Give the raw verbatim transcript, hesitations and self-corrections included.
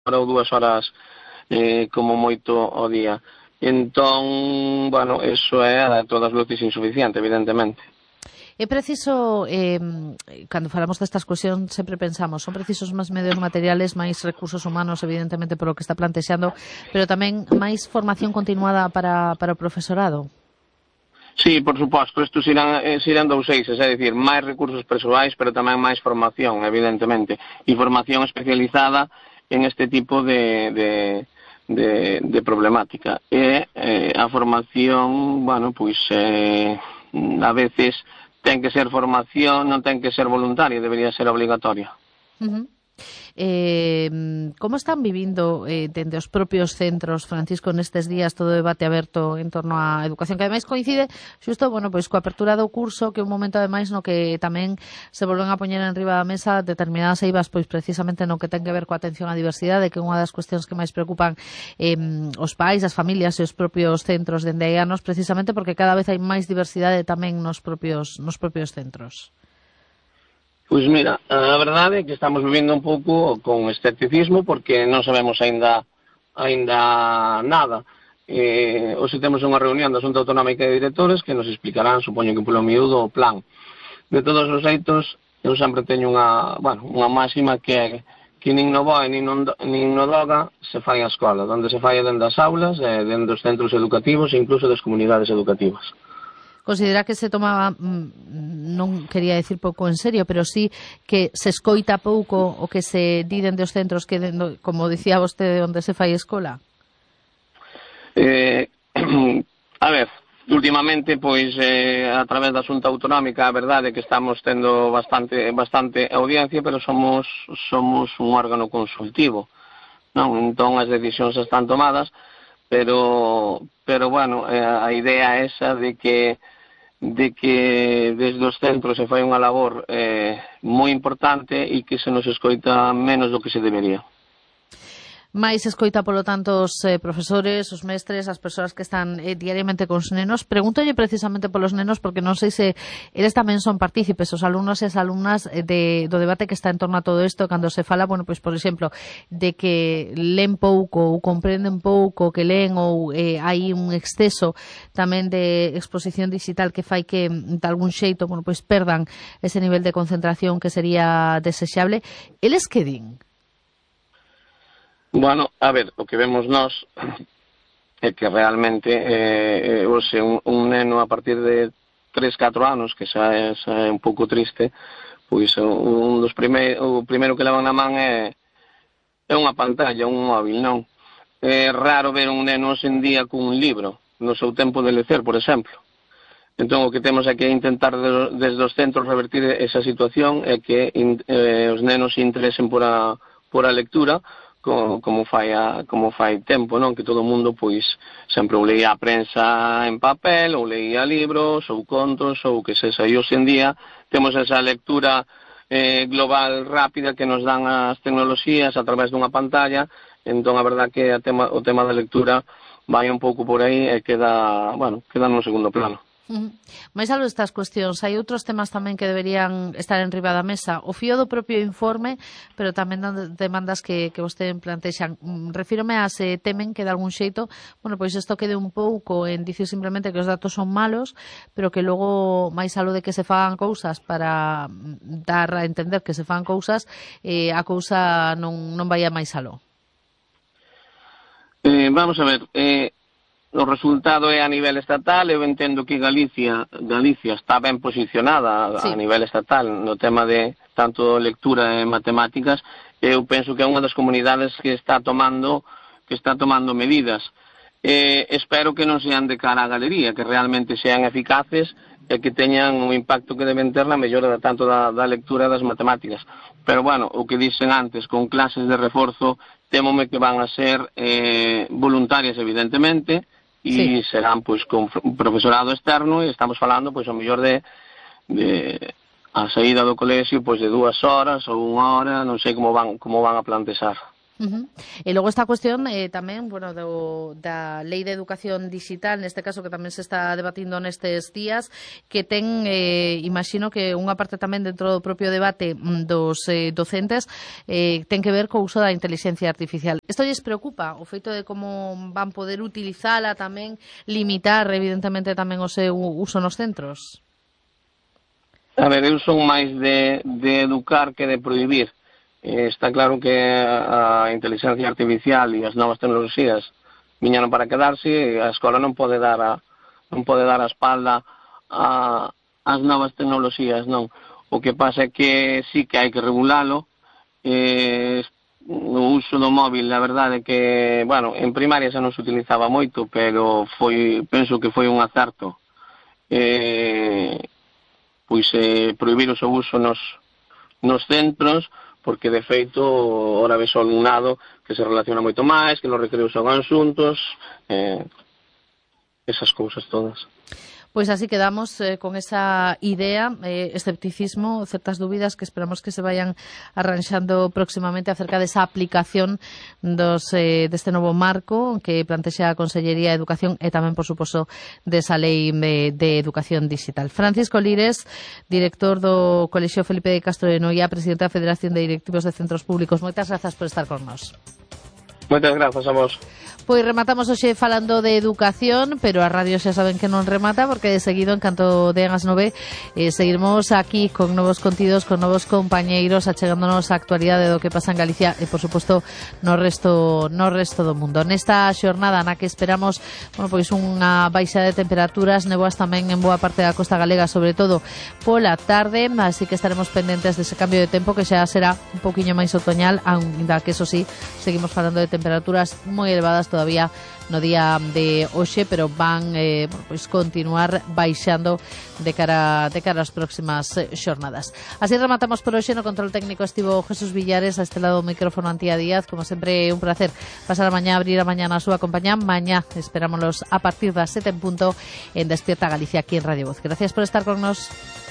hora ou dúas horas eh, como moito ao día. Entón, bueno, eso é a todas luces insuficiente, evidentemente. É preciso, eh, cando falamos destas cuestións, sempre pensamos, son precisos máis medios materiales, máis recursos humanos, evidentemente, polo que está plantexando, pero tamén máis formación continuada para, para o profesorado? Sí, por suposto, estos irán, eh, irán dous eixes, é dicir, máis recursos persoais, pero tamén máis formación, evidentemente, e formación especializada en este tipo de, de, de, de problemática. E eh, a formación, bueno, pois eh, a veces ten que ser formación, non ten que ser voluntaria, debería ser obligatoria. Uh-huh. Eh, como están vivindo eh, dende os propios centros, Francisco, nestes días todo o debate aberto en torno á educación, que ademais coincide xusto, bueno, pois coa apertura do curso, que é un momento ademais no que tamén se volven a poñer en riba da mesa determinadas eivas, pois precisamente no que ten que ver coa atención á diversidade, que é unha das cuestións que máis preocupan eh, os pais, as familias e os propios centros dende hai anos, precisamente porque cada vez hai máis diversidade tamén nos propios, nos propios centros. Pois mira, a verdade é que estamos vivindo un pouco con escepticismo porque non sabemos aínda aínda nada. Eh, hoxe temos unha reunión da Xunta Autonómica de Directores que nos explicarán, supoño que polo miúdo, o plan. De todos os xeitos, eu sempre teño unha, bueno, unha máxima que é que nin no boe nin no, nin no doga se fai a escola, onde se fai dentro das aulas, eh, dentro dos centros educativos e incluso das comunidades educativas. Considera que se toma, non quería decir pouco en serio, pero sí que se escoita pouco o que se di dende os centros que, dendo, como dicía vostede, onde se fai escola? Eh, a ver, últimamente, pois, eh, a través da Xunta Autonómica, a verdade é que estamos tendo bastante bastante audiencia, pero somos somos un órgano consultivo, non? Entón as decisións están tomadas, pero pero bueno, eh, a idea esa de que de que desde os centros se fai unha labor eh, moi importante e que se nos escoita menos do que se debería. máis escoita, polo tanto, os eh, profesores, os mestres, as persoas que están eh, diariamente cos nenos. Pregúntolle precisamente polos nenos, porque non sei se eles tamén son partícipes, os alumnos e as alumnas de, do debate que está en torno a todo isto, cando se fala, bueno, pois, por exemplo, de que leen pouco ou comprenden pouco, que leen ou eh, hai un exceso tamén de exposición digital que fai que, de algún xeito, bueno, pois perdan ese nivel de concentración que sería desexable. Eles que din? Bueno, a ver, o que vemos nós é que realmente eh, hoxe un, un neno a partir de tres, catro anos, que xa é, xa é un pouco triste, pois un dos primeiros, o primeiro que levan na man é, é unha pantalla, un móvil, non? É raro ver un neno hoxe en día cun libro, no seu tempo de lecer, por exemplo. Entón, o que temos é que intentar de, desde os centros revertir esa situación é que in, eh, os nenos se interesen por a, por a lectura, Como, como fai a, como fai tempo, non? Que todo o mundo, pois, sempre ou leía a prensa en papel, ou leía libros, ou contos, ou que sexa. E hoxe en día temos esa lectura eh, global rápida que nos dan as tecnoloxías a través dunha pantalla. Entón, a verdad que a tema, o tema da lectura vai un pouco por aí e queda, bueno, queda no segundo plano. Uh-huh. Mais algo destas cuestións, hai outros temas tamén que deberían estar en riba da mesa, o fío do propio informe, pero tamén demandas que, que vostede plantexan. Refírome a se temen que de algún xeito, bueno, pois isto quede un pouco en dicir simplemente que os datos son malos, pero que logo, máis algo de que se fagan cousas para dar a entender que se fagan cousas, eh, a cousa non, non vai a máis aló. Eh, vamos a ver, eh, o resultado é a nivel estatal. Eu entendo que Galicia Galicia está ben posicionada sí. a nivel estatal no tema de tanto lectura e matemáticas. Eu penso que é unha das comunidades que está tomando que está tomando medidas. Eh, espero que non sean de cara á galería, que realmente sean eficaces e que teñan un impacto que deben ter na mellora tanto da, da lectura das matemáticas. Pero, bueno, o que dicen antes, con clases de reforzo, temome que van a ser eh, voluntarias, evidentemente, e sí. serán pois con profesorado externo, e estamos falando pois ao mellor de, de a saída do colexio pois de dúas horas ou unha hora, non sei como van como van a plantexar. Uh-huh. E logo esta cuestión eh, tamén, bueno, do, da Lei de Educación Digital, neste caso que tamén se está debatindo nestes días, que ten, eh, imagino que unha parte tamén dentro do propio debate dos eh, docentes eh, ten que ver co uso da inteligencia artificial. Isto lles preocupa, o feito de como van poder utilizala tamén, limitar evidentemente tamén o seu uso nos centros? A ver, eu son máis de, de educar que de prohibir. Está claro que a inteligencia artificial e as novas tecnoloxías viñeron para quedarse e a escola non pode dar a, non pode dar a espalda a, as novas tecnoloxías, non. O que pasa é que sí que hai que regulalo. Eh, o uso do móvil, a verdade é que, bueno, en primaria xa non se utilizaba moito, pero foi, penso que foi un acerto. Eh, pois eh, prohibir o seu uso nos, nos centros, porque de feito ora ves o alumnado que se relaciona moito máis, que nos recreos xogan xuntos, eh, esas cousas todas. Pois así quedamos eh, con esa idea, eh, escepticismo, certas dúbidas que esperamos que se vayan arranxando próximamente acerca desa aplicación dos, eh, deste novo marco que plantexa a Consellería de Educación e tamén, por suposto, desa Lei de, de Educación Digital. Francisco Lires, director do Colexio Felipe de Castro de Noia, presidente da Federación de Directivos de Centros Públicos. Moitas grazas por estar con nós. Moitas grazas a vos. Pois rematamos hoxe falando de educación, pero a radio xa saben que non remata, porque de seguido, en canto dean as nove, eh, seguiremos aquí con novos contidos, con novos compañeiros, achegándonos a actualidade do que pasa en Galicia e, por suposto, no resto no resto do mundo. Nesta xornada na que esperamos, bueno, pois unha baixa de temperaturas, nevoas tamén en boa parte da costa galega, sobre todo pola tarde, así que estaremos pendentes dese cambio de tempo que xa será un poquinho máis otoñal, aínda que, eso sí, seguimos falando de temperaturas moi elevadas todavía no día de hoxe, pero van eh, bueno, pois continuar baixando de cara de cara ás próximas eh, xornadas. Así rematamos por hoxe. No control técnico estivo Jesús Villares, a este lado do micrófono Antía Díaz. Como sempre, un placer pasar a mañá, abrir a mañá na súa compañía. Mañá esperámonos a partir das sete en punto en Despierta Galicia, aquí en Radio Voz. Gracias por estar con nos.